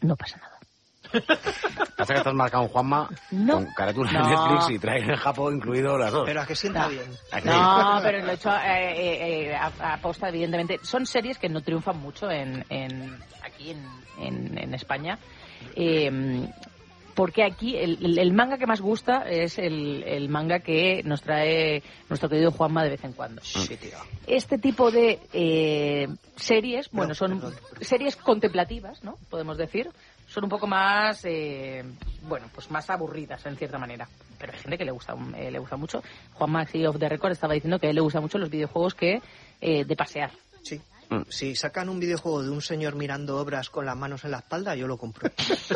no pasa nada. Pasa que estás marcado, Juanma, con carátula de Netflix y trae en Japón incluido las dos. Pero a que sienta bien. No, pero lo he hecho a posta, evidentemente. Son series que no triunfan mucho aquí en España. Porque aquí el manga que más gusta es el manga que nos trae nuestro querido Juanma de vez en cuando. Sí, tío. Este tipo de series, son series contemplativas, ¿no? Podemos decir. Son un poco más, pues más aburridas en cierta manera. Pero hay gente que le gusta mucho. Juan Maxi of the Record estaba diciendo que a él le gustan mucho los videojuegos de pasear. Sí. Si sacan un videojuego de un señor mirando obras con las manos en la espalda, yo lo compro.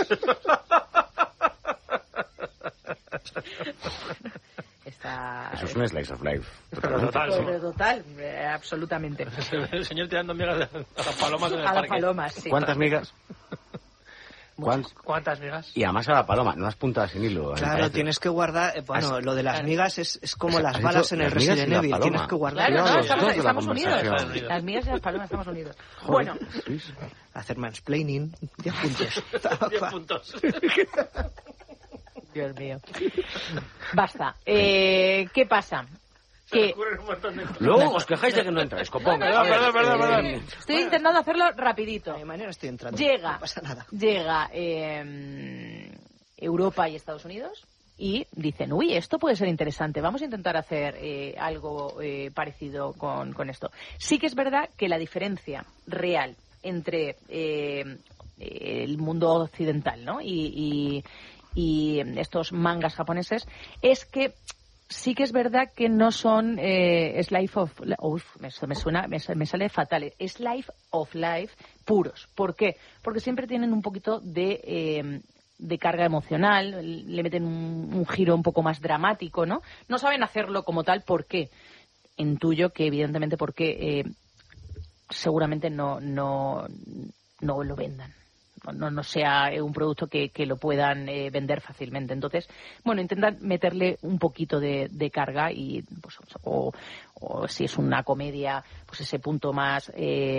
Eso es un slice of life. Total, absolutamente. El señor tirando migas a las palomas en el parque. A las palomas, sí. ¿Cuántas migas? ¿Cuántas migas? Y además a la paloma, no las puntas sin hilo. Claro, tienes que guardar... lo de las migas es como las balas en el Resident Evil. Tienes que guardar... Claro, estamos unidos. Las migas y las palomas estamos unidos. Bueno. Hacer mansplaining. 10 puntos. 10 puntos. Dios mío. Basta. ¿Qué pasa? Que luego os quejáis de que no entráis, copón. Perdón. Estoy intentando hacerlo rapidito. De manera estoy entrando. Llega, no pasa nada. Llega Europa y Estados Unidos y dicen, uy, esto puede ser interesante, vamos a intentar hacer algo parecido con esto. Sí que es verdad que la diferencia real entre el mundo occidental, ¿no? y estos mangas japoneses es que sí que es verdad que no son slice of me sale fatal, slice of life puros. ¿Por qué? Porque siempre tienen un poquito de carga emocional, le meten un giro un poco más dramático, ¿no? No saben hacerlo como tal. ¿Por qué? Intuyo que evidentemente porque seguramente no lo vendan. No sea un producto que lo puedan vender fácilmente. Entonces, intentan meterle un poquito de carga y, pues, o si es una comedia, pues ese punto más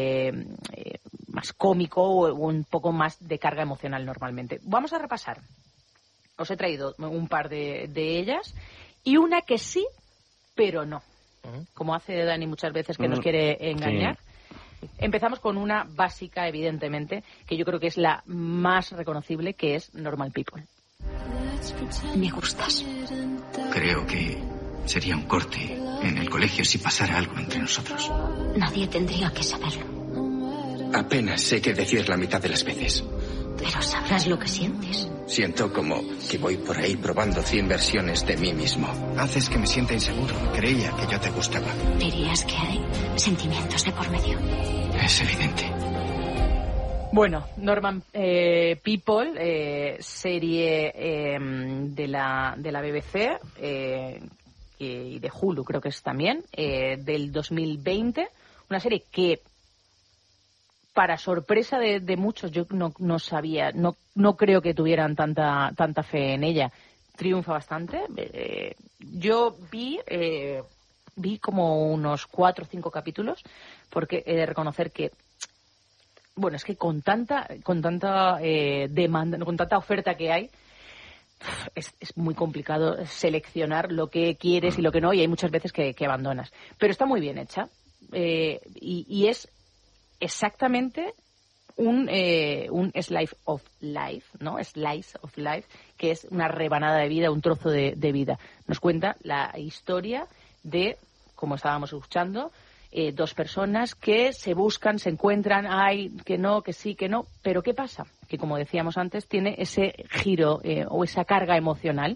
cómico o un poco más de carga emocional normalmente. Vamos a repasar. Os he traído un par de ellas y una que sí, pero no. Como hace Dani muchas veces que nos quiere engañar. Sí. Empezamos con una básica, evidentemente, que yo creo que es la más reconocible, que es Normal People. Me gustas. Creo que sería un corte en el colegio si pasara algo entre nosotros. Nadie tendría que saberlo. Apenas sé qué decir la mitad de las veces. Pero sabrás lo que sientes. Siento como que voy por ahí probando 100 versiones de mí mismo. Haces que me sienta inseguro. Creía que yo te gustaba. ¿Dirías que hay sentimientos de por medio? Es evidente. Bueno, Normal People, serie de la BBC y de Hulu, creo que es también, del 2020. Una serie que, para sorpresa de muchos, yo no sabía, no creo que tuvieran tanta fe en ella. Triunfa bastante. Yo vi como unos 4 o 5 capítulos, porque he de reconocer que, es que con tanta demanda, con tanta oferta que hay, es muy complicado seleccionar lo que quieres y lo que no, y hay muchas veces que abandonas. Pero está muy bien hecha, y es exactamente un slice of life, ¿no? Slice of life, que es una rebanada de vida, un trozo de vida. Nos cuenta la historia de, como estábamos escuchando, 2 personas que se buscan, se encuentran, que no, que sí, que no. Pero ¿qué pasa? Que, como decíamos antes, tiene ese giro o esa carga emocional.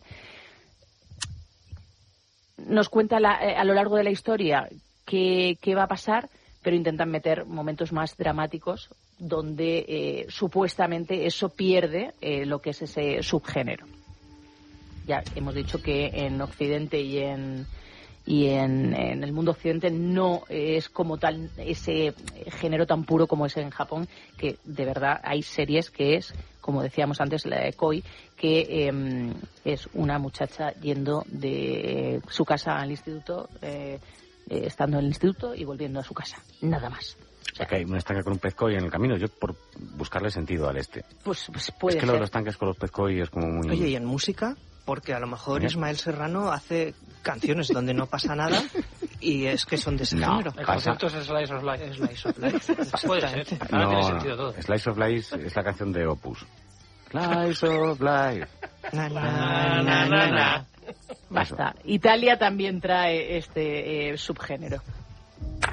Nos cuenta a lo largo de la historia qué va a pasar, pero intentan meter momentos más dramáticos donde supuestamente eso pierde lo que es ese subgénero. Ya hemos dicho que en Occidente y en el mundo occidente no es como tal ese género tan puro como es en Japón, que de verdad hay series que es, como decíamos antes, la de Koi, que es una muchacha yendo de su casa al instituto, estando en el instituto y volviendo a su casa, nada más. O sea, que hay un estanque con un pez koi en el camino. Yo, por buscarle sentido al este. Pues puede Es que ser. los estanques con los pez koi es como muy... Oye, ¿y en música? Porque a lo mejor Ismael Serrano hace canciones donde no pasa nada y es que son de ese género. El concepto es Slice of Life. Slice of Life. Puede ser. Ahora tiene sentido todo. Slice of Life es la canción de Opus. Slice of Life. Na, na, na, na, na. Basta. Italia también trae este subgénero.